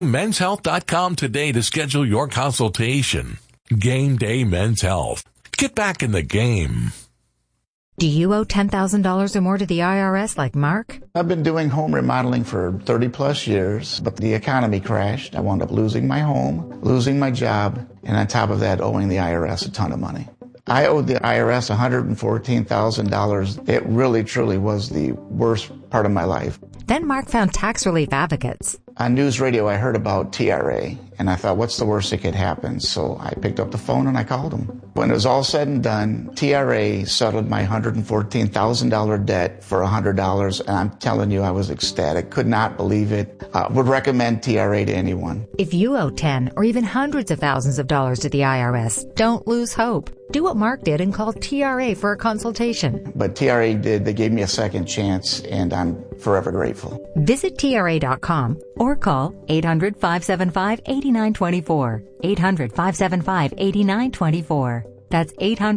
Men'sHealth.com today to schedule your consultation. Game Day Men's Health. Get back in the game. Do you owe $10,000 or more to the IRS like Mark? I've been doing home remodeling for 30 plus years, but the economy crashed. I wound up losing my home, losing my job, and on top of that, owing the IRS a ton of money. I owed the IRS $114,000. It really, truly was the worst part of my life. Then Mark found tax relief advocates. On news radio, I heard about TRA, and I thought, what's the worst that could happen? So I picked up the phone and I called them. When it was all said and done, TRA settled my $114,000 debt for $100, and I'm telling you, I was ecstatic. Could not believe it. Would recommend TRA to anyone. If you owe 10 or even hundreds of thousands of dollars to the IRS, don't lose hope. Do what Mark did and call TRA for a consultation. But TRA did. They gave me a second chance, and I'm forever grateful. Visit TRA.com or call 800-575-8924. 800-575-8924. That's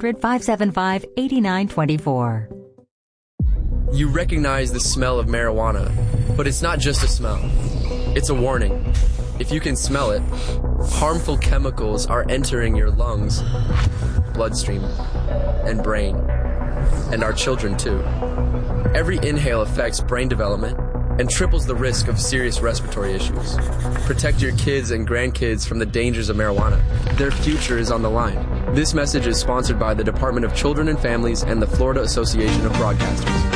800-575-8924. You recognize the smell of marijuana, but it's not just a smell. It's a warning. If you can smell it, harmful chemicals are entering your lungs, bloodstream, and brain, and our children too. Every inhale affects brain development and triples the risk of serious respiratory issues. Protect your kids and grandkids from the dangers of marijuana. Their future is on the line. This message is sponsored by the Department of Children and Families and the Florida Association of Broadcasters.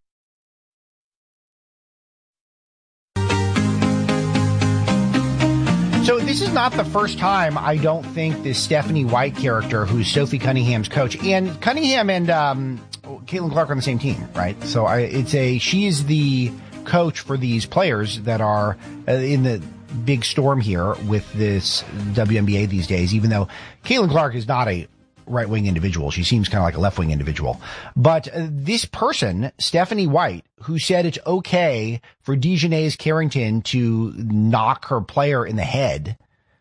So this is not the first time, I don't think, this Stephanie White character, who's Sophie Cunningham's coach, and Cunningham and Caitlin Clark are on the same team, right? So she's the coach for these players that are in the big storm here with this WNBA these days, even though Caitlin Clark is not a right-wing individual. She seems kind of like a left-wing individual. But this person, Stephanie White, who said it's okay for DiJonai Carrington to knock her player in the head,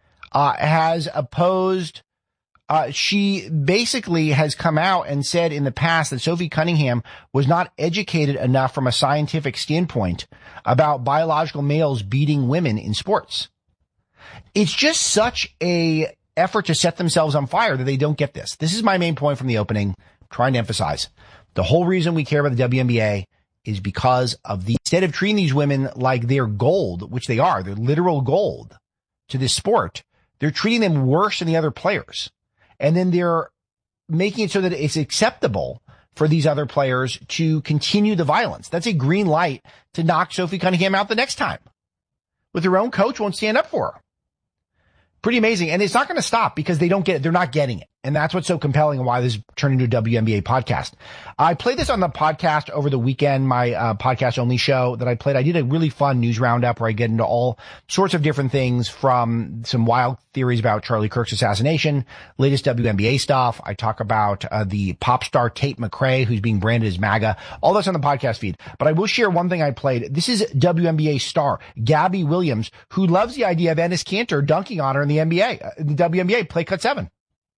has opposed. She basically has come out and said in the past that Sophie Cunningham was not educated enough from a scientific standpoint about biological males beating women in sports. It's just such a effort to set themselves on fire that they don't get this. This is my main point from the opening, trying to emphasize. The whole reason we care about the WNBA is because of instead of treating these women like they're gold, which they are, they're literal gold to this sport, they're treating them worse than the other players. And then they're making it so that it's acceptable for these other players to continue the violence. That's a green light to knock Sophie Cunningham out the next time. With her own coach won't stand up for her. Pretty amazing. And it's not going to stop because they don't get it. They're not getting it. And that's what's so compelling and why this turned into a WNBA podcast. I played this on the podcast over the weekend, my podcast only show that I played. I did a really fun news roundup where I get into all sorts of different things, from some wild theories about Charlie Kirk's assassination, latest WNBA stuff. I talk about the pop star Tate McRae, who's being branded as MAGA. All that's on the podcast feed. But I will share one thing I played. This is WNBA star Gabby Williams, who loves the idea of Enes Kanter dunking on her in the NBA, the WNBA. Play cut 7.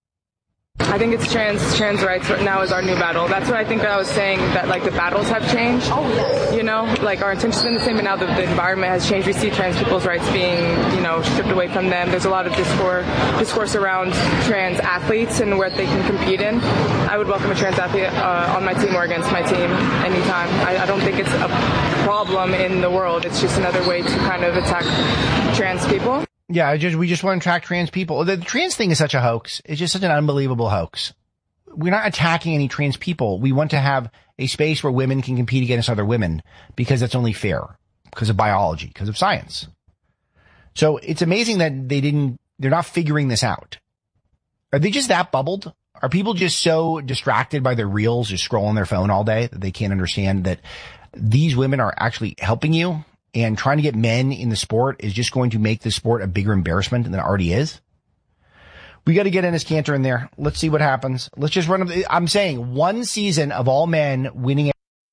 I think it's trans rights right now is our new battle. That's what I think I was saying, that like the battles have changed. Oh, yes. You know, like our intentions been the same, but now the environment has changed. We see trans people's rights being, you know, stripped away from them. There's a lot of discourse around trans athletes and where they can compete in. I would welcome a trans athlete on my team or against my team anytime. I don't think it's a problem in the world. It's just another way to kind of attack trans people. Yeah, we just want to track trans people. The trans thing is such a hoax. It's just such an unbelievable hoax. We're not attacking any trans people. We want to have a space where women can compete against other women because that's only fair, because of biology, because of science. So it's amazing that they're not figuring this out. Are they just that bubbled? Are people just so distracted by their reels, just scrolling their phone all day, that they can't understand that these women are actually helping you? And trying to get men in the sport is just going to make the sport a bigger embarrassment than it already is. We got to get Enes Kanter in there. Let's see what happens. Let's just run. I'm saying one season of all men winning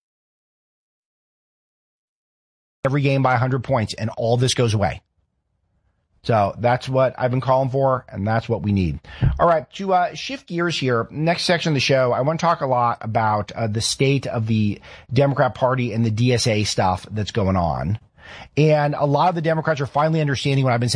every game by 100 points, and all this goes away. So that's what I've been calling for, and that's what we need. All right, to shift gears here, next section of the show, I want to talk a lot about the state of the Democrat Party and the DSA stuff that's going on. And a lot of the Democrats are finally understanding what I've been saying